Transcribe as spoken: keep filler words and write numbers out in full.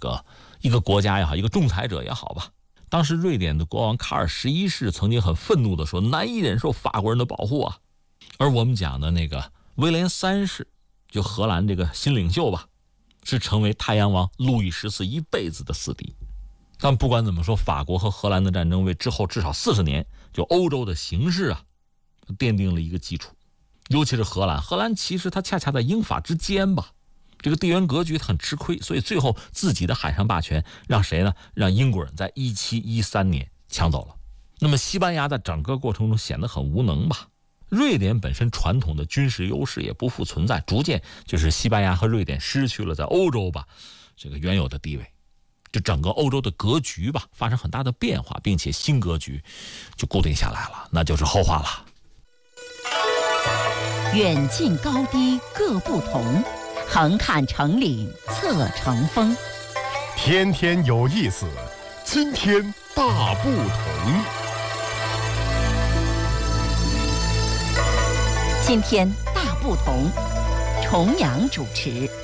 个一个国家也好，一个仲裁者也好吧。当时瑞典的国王卡尔十一世曾经很愤怒地说，难以忍受法国人的保护啊。而我们讲的那个威廉三世，就荷兰这个新领袖吧，是成为太阳王路易十四一辈子的死敌。但不管怎么说，法国和荷兰的战争为之后至少四十年就欧洲的形势啊奠定了一个基础。尤其是荷兰，荷兰其实它恰恰在英法之间吧，这个地缘格局它很吃亏，所以最后自己的海上霸权让谁呢？让英国人在一七一三年抢走了。那么西班牙在整个过程中显得很无能吧。瑞典本身传统的军事优势也不复存在，逐渐就是西班牙和瑞典失去了在欧洲吧这个原有的地位，就整个欧洲的格局吧发生很大的变化，并且新格局就固定下来了，那就是后话了。 远近高低各不同，横看成岭侧成峰。 天天有意思，今天大不同。 今天大不同，重阳主持。